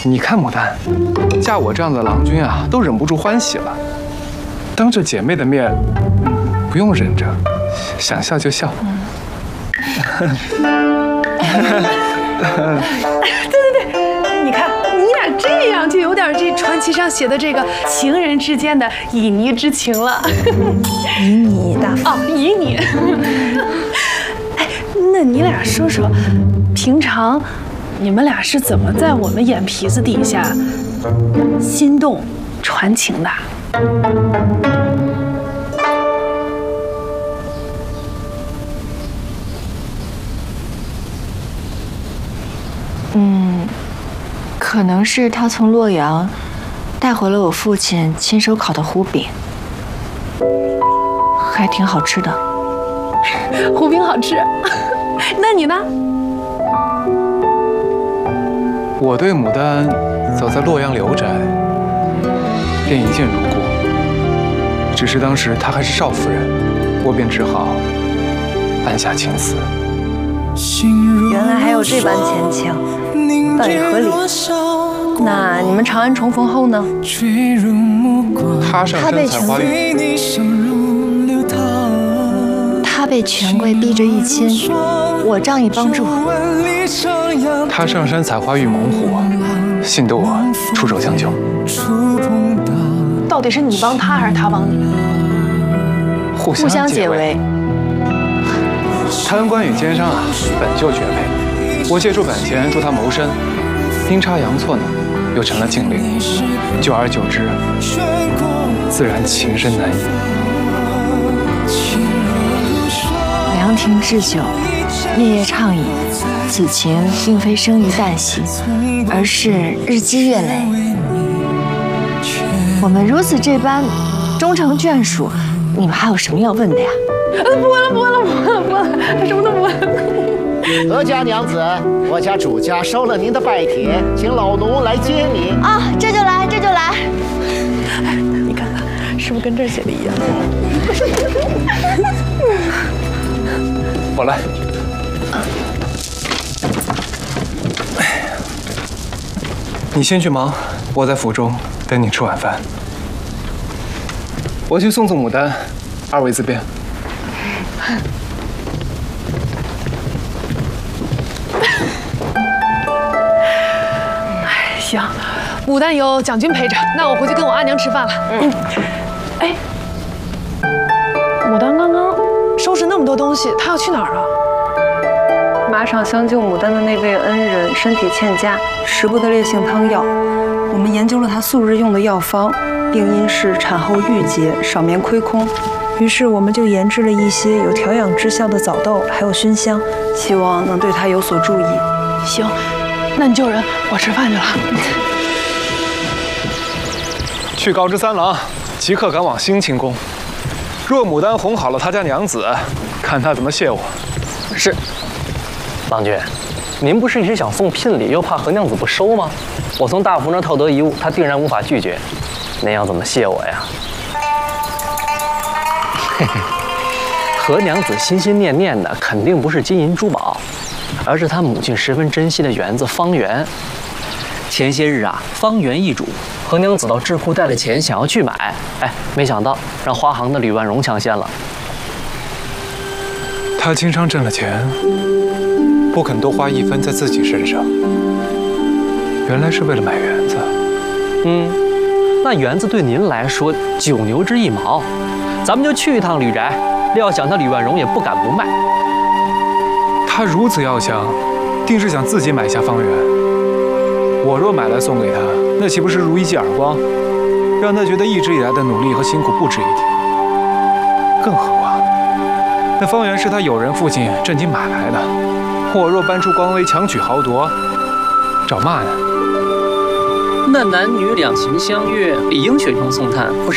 你看牡丹，嫁我这样的郎君啊，都忍不住欢喜了。当着姐妹的面，不用忍着，想笑就笑。 对，你看你俩这样，就有点这传奇上写的这个情人之间的旖旎之情了。 旖旎大哦，旖旎。哎，那你俩说说，平常你们俩是怎么在我们眼皮子底下心动传情的？ 可能是他从洛阳带回了我父亲亲手烤的糊饼，还挺好吃的。 糊饼好吃。那你呢？ 我对牡丹早在洛阳留宅便一见如故，只是当时她还是少夫人，我便只好暗下情丝。 原来还有这般前情，倒也合理。那你们长安重逢后呢？ 他被权贵权贵逼着一亲，我仗义帮助。 他上山采花遇猛虎，幸得我出手相救。 到底是你帮他还是他帮你？ 互相解围。贪官与奸商啊，本就绝配。我借助本钱助他谋生，阴差阳错呢，又成了近邻。久而久之，自然情深难移。 凉亭置酒，夜夜畅饮，此情并非生于旦夕，而是日积月累。我们如此这般终成眷属，你们还有什么要问的呀？ 不问了，什么都不问。 何家娘子，我家主家收了您的拜帖，请老奴来接你。 啊，这就来。 你看看，是不是跟这儿写的一样？ 我来。你先去忙，我在府中等你吃晚饭。我去送牡丹，二位自便。 行，牡丹有蒋军陪着，那我回去跟我阿娘吃饭了。哎，牡丹刚刚收拾那么多东西，她要去哪儿啊？ 马场相救牡丹的那位恩人身体欠佳，食不得烈性汤药。我们研究了他素日用的药方，病因是产后郁结，少眠亏空。于是我们就研制了一些有调养之效的枣豆，还有熏香，希望能对他有所注意。 行，那你救人，我吃饭去了。 去告知三郎，即刻赶往兴清宫。若牡丹哄好了他家娘子，看他怎么谢我。 是。郎君，您不是一直想送聘礼，又怕何娘子不收吗？我从大夫那儿套得遗物，她定然无法拒绝。您要怎么谢我呀？嘿嘿，何娘子心心念念的肯定不是金银珠宝，而是她母亲十分珍惜的园子方圆。前些日啊，方圆易主，何娘子到智库带了钱想要去买，哎，没想到让花行的吕万荣抢先了。 他经商挣了钱，不肯多花一分在自己身上，原来是为了买园子。 那园子对您来说9牛之1毛，咱们就去一趟吕宅。料想他吕万荣也不敢不卖。 他如此要强，定是想自己买下方圆。我若买来送给他，那岂不是如一记耳光，让他觉得一直以来的努力和辛苦不值一提？更何况，那方圆是他友人父亲正经买来的，我若搬出官威强取豪夺，找骂呢？ 那男女两情相悦，理应雪中送炭，不是？